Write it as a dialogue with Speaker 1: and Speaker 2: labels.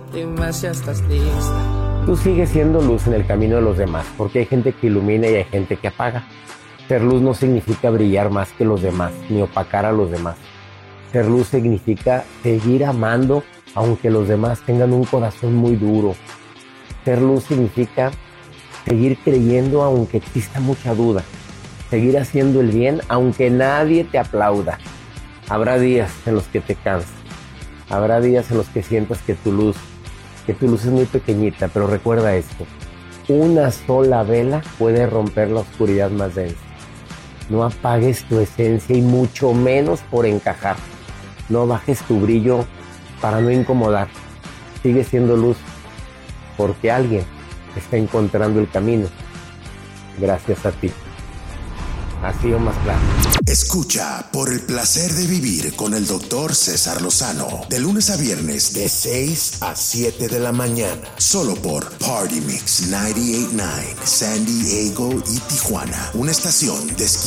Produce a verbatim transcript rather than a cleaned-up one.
Speaker 1: Dime si estás lista.
Speaker 2: Tú sigues siendo luz en el camino de los demás, porque hay gente que ilumina y hay gente que apaga. Ser luz no significa brillar más que los demás, ni opacar a los demás. Ser luz significa seguir amando, aunque los demás tengan un corazón muy duro. Ser luz significa seguir creyendo, aunque exista mucha duda. Seguir haciendo el bien, aunque nadie te aplauda. Habrá días en los que te cansas. Habrá días en los que sientas que tu luz, que tu luz es muy pequeñita, pero recuerda esto. Una sola vela puede romper la oscuridad más densa. No apagues tu esencia y mucho menos por encajar. No bajes tu brillo para no incomodar. Sigue siendo luz, porque alguien está encontrando el camino gracias a ti. Así o más claro.
Speaker 3: Escucha Por el placer de vivir con el doctor César Lozano, de lunes a viernes de seis a siete de la mañana, solo por Party Mix noventa y ocho punto nueve, San Diego y Tijuana, una estación de